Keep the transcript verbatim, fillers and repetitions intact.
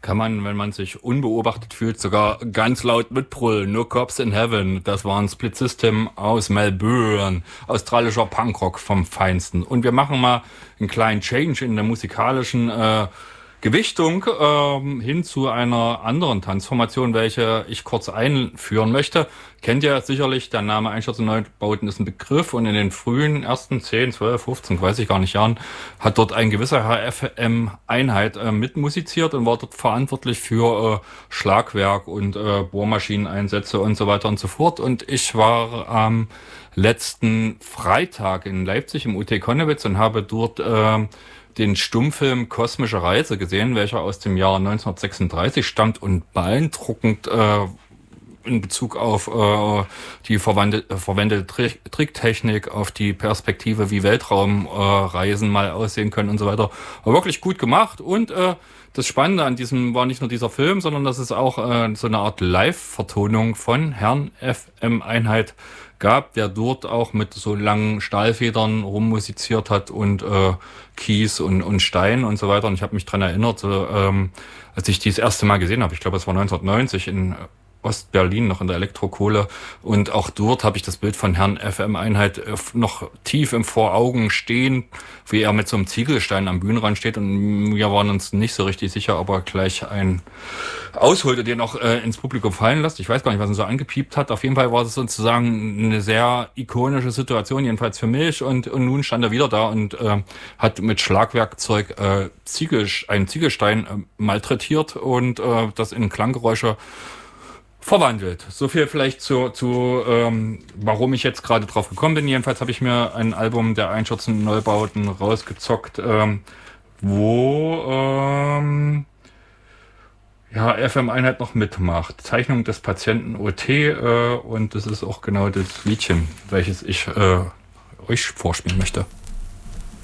kann man, wenn man sich unbeobachtet fühlt, sogar ganz laut mitbrüllen. No Cops in Heaven. Das war ein Split System aus Melbourne. Australischer Punkrock vom Feinsten. Und wir machen mal einen kleinen Change in der musikalischen äh, Gewichtung ähm, hin zu einer anderen Transformation, welche ich kurz einführen möchte. Kennt ihr sicherlich, der Name Einstürze Neubauten ist ein Begriff, und in den frühen ersten zehn, zwölf, fünfzehn, weiß ich gar nicht Jahren, hat dort ein gewisser H F M-Einheit äh, mitmusiziert und war dort verantwortlich für äh, Schlagwerk und äh, Bohrmaschineneinsätze und so weiter und so fort. Und ich war am letzten Freitag in Leipzig im U T Konnewitz und habe dort äh, den Stummfilm Kosmische Reise gesehen, welcher aus dem Jahr neunzehnhundertsechsunddreißig stammt und beeindruckend äh, in Bezug auf äh, die verwandte, verwendete Tri- Tricktechnik, auf die Perspektive, wie Weltraumreisen äh, mal aussehen können und so weiter. War wirklich gut gemacht, und äh, das Spannende an diesem war nicht nur dieser Film, sondern dass es auch äh, so eine Art Live-Vertonung von Herrn F M-Einheit gab, der dort auch mit so langen Stahlfedern rummusiziert hat und äh, Kies und, und Stein und so weiter. Und ich habe mich dran erinnert, so, ähm, als ich die das erste Mal gesehen habe, ich glaube, es war neunzehnhundertneunzig in Ostberlin, noch in der Elektrokohle. Und auch dort habe ich das Bild von Herrn F M-Einheit noch tief im Voraugen stehen, wie er mit so einem Ziegelstein am Bühnenrand steht. Und wir waren uns nicht so richtig sicher, ob er gleich einen ausholte, den auch äh, ins Publikum fallen lässt. Ich weiß gar nicht, was ihn so angepiept hat. Auf jeden Fall war es sozusagen eine sehr ikonische Situation, jedenfalls für mich. Und, und nun stand er wieder da und äh, hat mit Schlagwerkzeug äh, Ziegel, einen Ziegelstein äh, malträtiert und äh, das in Klanggeräusche verwandelt. So viel vielleicht zu, zu ähm, warum ich jetzt gerade drauf gekommen bin. Jedenfalls habe ich mir ein Album der Einstürzenden Neubauten rausgezockt, ähm, wo ähm, ja F M-Einheit noch mitmacht. Zeichnung des Patienten O T, äh, und das ist auch genau das Liedchen, welches ich äh, euch vorspielen möchte.